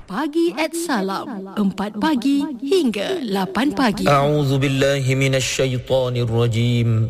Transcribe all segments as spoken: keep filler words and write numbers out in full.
Pagi at Salam, empat pagi hingga lapan pagi. A'udzu billahi minasy syaithanir rajim.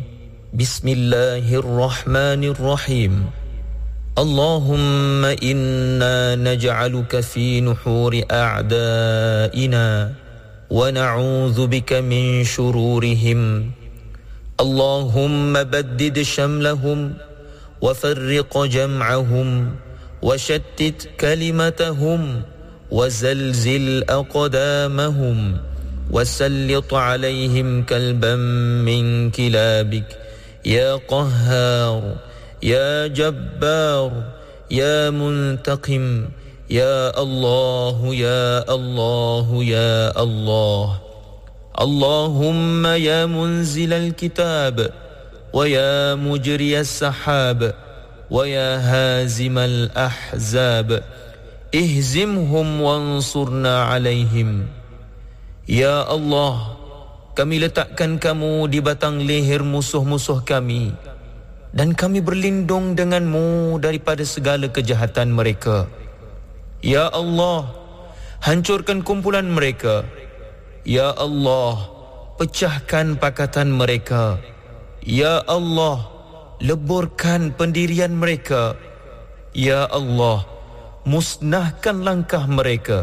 Bismillahirrahmanirrahim. Allahumma inna naj'aluka fi nuhuri a'da'ina wa na'udzu bika min shururihim. Allahumma baddid shamlahum wa farriq jam'ahum wa shattit kalimatahum wa zalzil aqdamahum wa sallit alayhim kalban min kilabik ya qahhar ya jabbar ya muntaqim ya Allah ya Allah ya Allah. Allahumma ya munzilal kitab wa ya mujriyas sahab wa ya hazimal ahzab ihzimhum wansurna alaihim. Ya Allah, kami letakkan kamu di batang leher musuh-musuh kami dan kami berlindung denganmu daripada segala kejahatan mereka. Ya Allah, hancurkan kumpulan mereka. Ya Allah, pecahkan pakatan mereka. Ya Allah, leburkan pendirian mereka. Ya Allah, musnahkan langkah mereka.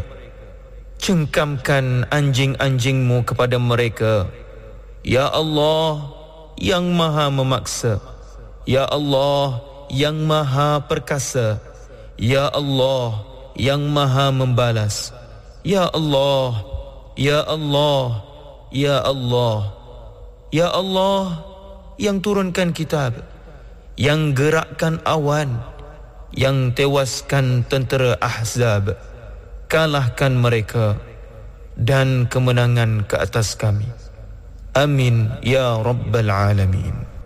Cengkamkan anjing-anjingmu kepada mereka. Ya Allah, yang maha memaksa. Ya Allah, yang maha perkasa. Ya Allah, yang maha membalas. Ya Allah, Ya Allah, Ya Allah, Ya Allah, yang turunkan kitab, yang gerakkan awan, yang tewaskan tentera Ahzab. Kalahkan mereka dan kemenangan ke atas kami. Amin ya Rabbal Alamin.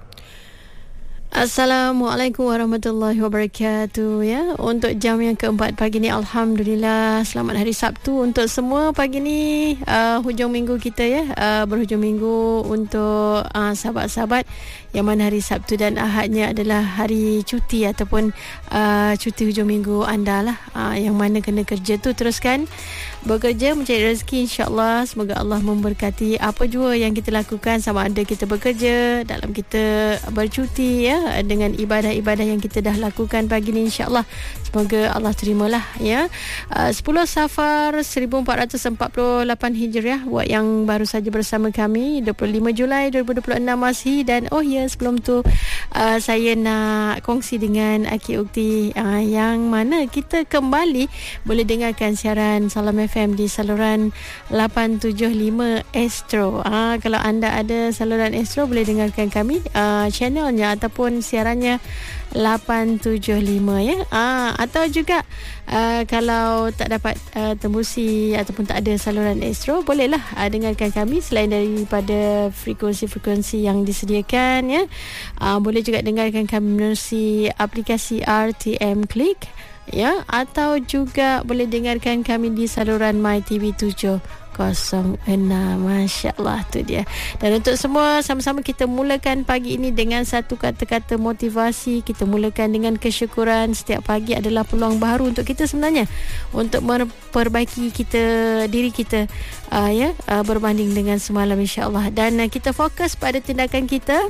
Assalamualaikum warahmatullahi wabarakatuh. Ya, untuk jam yang keempat pagi ni, alhamdulillah, selamat hari Sabtu untuk semua pagi ni, uh, hujung minggu kita ya, uh, berhujung minggu untuk uh, sahabat-sahabat yang mana hari Sabtu dan Ahadnya adalah hari cuti ataupun uh, cuti hujung minggu anda lah, uh, yang mana kena kerja tu teruskan bekerja mencari rezeki, insya-Allah. Semoga Allah memberkati apa jua yang kita lakukan, sama ada kita bekerja, dalam kita bercuti ya, dengan ibadah-ibadah yang kita dah lakukan pagi ni, insya-Allah. Semoga Allah terimalah ya. uh, sepuluh Safar seribu empat ratus empat puluh lapan Hijriah buat yang baru saja bersama kami, dua puluh lima Julai dua ribu dua puluh enam Masihi. Dan oh ya, sebelum tu uh, saya nak kongsi dengan Aki Ukti, uh, yang mana kita kembali boleh dengarkan siaran Salam F M di saluran lapan tujuh lima Astro. uh, Kalau anda ada saluran Astro, boleh dengarkan kami, uh, channelnya ataupun siarannya lapan tujuh lima ya. Ah, atau juga uh, kalau tak dapat uh, tembusi ataupun tak ada saluran Astro, bolehlah uh, dengarkan kami selain daripada frekuensi-frekuensi yang disediakan ya. Uh, boleh juga dengarkan kami melalui aplikasi R T M Click ya, atau juga boleh dengarkan kami di saluran My T V tujuh kosong enam. Masya Allah, tu dia. Dan untuk semua, sama-sama kita mulakan pagi ini dengan satu kata-kata motivasi. Kita mulakan dengan kesyukuran. Setiap pagi adalah peluang baru untuk kita sebenarnya, untuk memperbaiki kita, diri kita uh, ya, uh, berbanding dengan semalam, insya-Allah. Dan uh, kita fokus pada tindakan kita.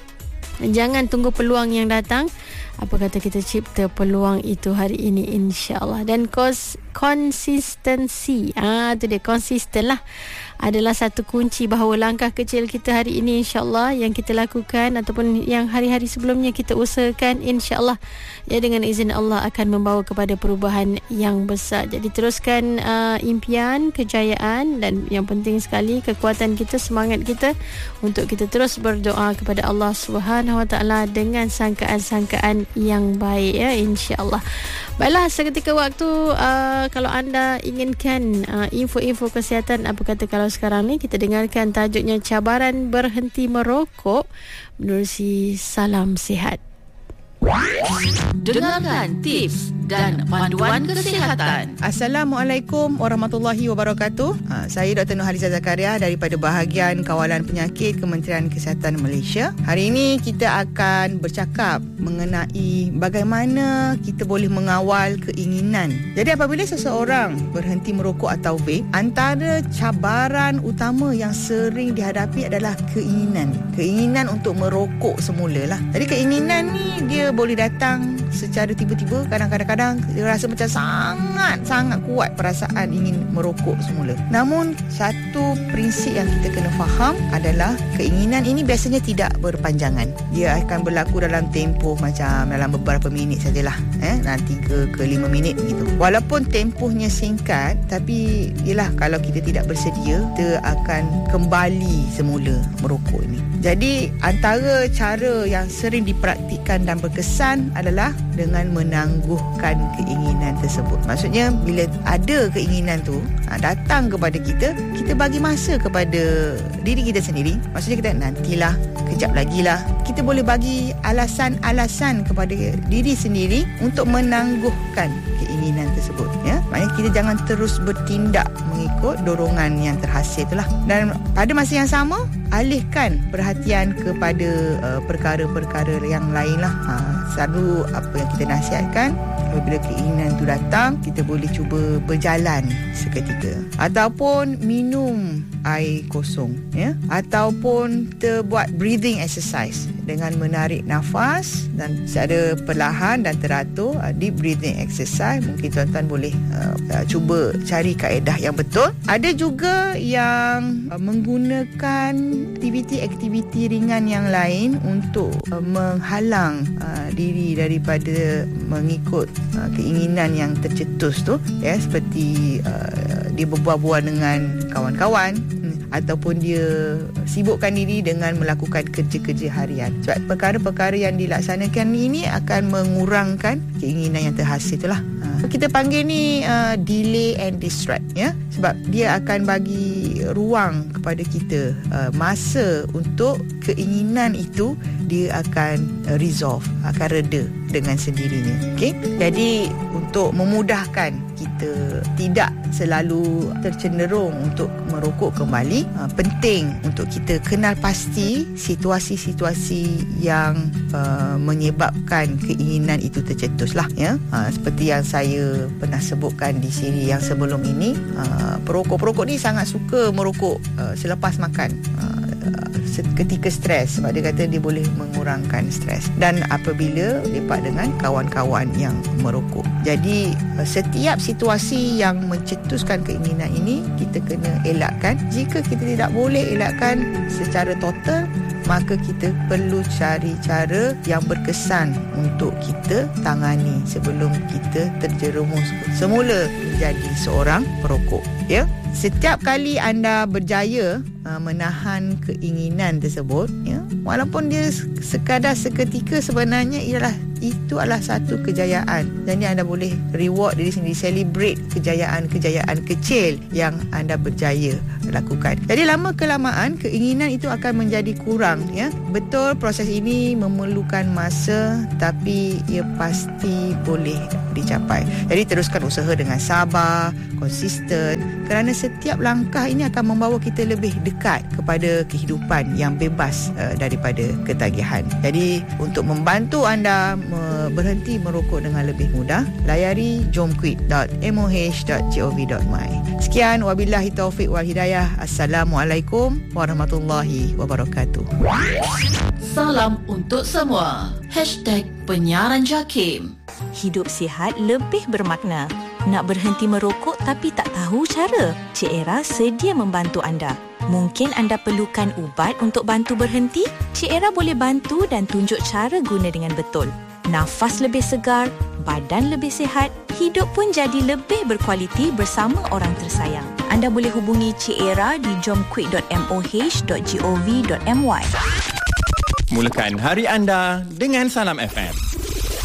Jangan tunggu peluang yang datang. Apa kata kita cipta peluang itu hari ini, insya-Allah. Dan kos, konsistensi, ah tu dia, konsisten lah, adalah satu kunci bahawa langkah kecil kita hari ini, insya-Allah, yang kita lakukan ataupun yang hari-hari sebelumnya kita usahakan, insya-Allah ya, dengan izin Allah akan membawa kepada perubahan yang besar. Jadi teruskan uh, impian, kejayaan, dan yang penting sekali kekuatan kita, semangat kita untuk kita terus berdoa kepada Allah Subhanahu Wa Taala dengan sangkaan-sangkaan yang baik ya, insya-Allah. Baiklah, seketika waktu, uh, kalau anda inginkan uh, info-info kesihatan, apa kata kalau sekarang ni kita dengarkan tajuknya cabaran berhenti merokok menerusi Salam Sihat. Dengarkan tips dan panduan kesihatan. Assalamualaikum warahmatullahi wabarakatuh. Ha, saya Doktor Nurhaliza Zakaria daripada Bahagian Kawalan Penyakit Kementerian Kesihatan Malaysia. Hari ini kita akan bercakap mengenai bagaimana kita boleh mengawal keinginan. Jadi apabila seseorang berhenti merokok atau vape, antara cabaran utama yang sering dihadapi adalah keinginan. Keinginan untuk merokok semula lah. Jadi keinginan ni dia boleh datang secara tiba-tiba. Kadang-kadang dia rasa macam sangat-sangat kuat perasaan ingin merokok semula. Namun satu prinsip yang kita kena faham adalah keinginan ini biasanya tidak berpanjangan. Dia akan berlaku dalam tempoh macam dalam beberapa minit sajalah, eh, nanti tiga ke lima minit gitu. Walaupun tempohnya singkat, tapi ialah kalau kita tidak bersedia, kita akan kembali semula merokok ini. Jadi antara cara yang sering dipraktikkan dan berkesan adalah dengan menangguhkan keinginan tersebut. Maksudnya bila ada keinginan tu datang kepada kita, kita bagi masa kepada diri kita sendiri. Maksudnya kita nantilah, kejap lagi lah. Kita boleh bagi alasan-alasan kepada diri sendiri untuk menangguhkan keinginan tersebut, ya. Maknanya kita jangan terus bertindak mengikut dorongan yang terhasil itulah. Dan pada masa yang sama, alihkan perhatian kepada uh, perkara-perkara yang lain lah. Ha, selalu apa yang kita nasihatkan, apabila keinginan tu datang, kita boleh cuba berjalan seketika ataupun minum air kosong, ya, ataupun kita buat breathing exercise dengan menarik nafas dan secara perlahan dan teratur, uh, deep breathing exercise. Mungkin tuan-tuan boleh uh, cuba cari kaedah yang betul. Ada juga yang uh, menggunakan aktiviti-aktiviti ringan yang lain untuk uh, menghalang uh, diri daripada mengikut uh, keinginan yang tercetus tu, ya, seperti uh, dia berbual-bual dengan kawan-kawan, hmm, ataupun dia sibukkan diri dengan melakukan kerja-kerja harian. Sebab perkara-perkara yang dilaksanakan ini akan mengurangkan keinginan yang terhasil itulah. Uh, kita panggil ni uh, delay and distract, ya, sebab dia akan bagi ruang kepada kita uh, masa untuk keinginan itu dia akan uh, resolve, akan reda dengan sendirinya. Okey, jadi untuk memudahkan kita tidak selalu tercenderung untuk merokok kembali, uh, penting untuk kita kenal pasti situasi-situasi yang uh, menyebabkan keinginan itu tercetuslah, ya. Uh, seperti yang saya pernah sebutkan di siri yang sebelum ini, uh, perokok-perokok ni sangat suka merokok uh, selepas makan. Uh, ketika stres, sebab dia kata dia boleh mengurangkan stres, dan apabila lepak dengan kawan-kawan yang merokok. Jadi setiap situasi yang mencetuskan keinginan ini kita kena elakkan. Jika kita tidak boleh elakkan secara total, maka kita perlu cari cara yang berkesan untuk kita tangani sebelum kita terjerumus semula menjadi seorang perokok, ya. Setiap kali anda berjaya uh, menahan keinginan tersebut, ya, walaupun dia sekadar seketika, sebenarnya ialah itu adalah satu kejayaan. Jadi anda boleh reward diri sendiri, celebrate kejayaan-kejayaan kecil yang anda berjaya lakukan. Jadi lama kelamaan keinginan itu akan menjadi kurang, ya. Betul proses ini memerlukan masa, tapi ia pasti boleh dicapai. Jadi teruskan usaha dengan sabar, konsisten, kerana setiap langkah ini akan membawa kita lebih dekat kepada kehidupan yang bebas uh, daripada ketagihan. Jadi untuk membantu anda me- berhenti merokok dengan lebih mudah, layari jom quit dot m o h dot gov dot my. Sekian, wabillahi taufiq wal hidayah. Assalamualaikum warahmatullahi wabarakatuh. Salam untuk semua. Hashtag Penyiaran Jakim. Hidup sihat lebih bermakna. Nak berhenti merokok tapi tak tahu cara? Cik Era sedia membantu anda. Mungkin anda perlukan ubat untuk bantu berhenti? Cik Era boleh bantu dan tunjuk cara guna dengan betul. Nafas lebih segar, badan lebih sihat, hidup pun jadi lebih berkualiti bersama orang tersayang. Anda boleh hubungi Cik Era di jom quit dot m o h dot gov dot my. Mulakan hari anda dengan Salam F M.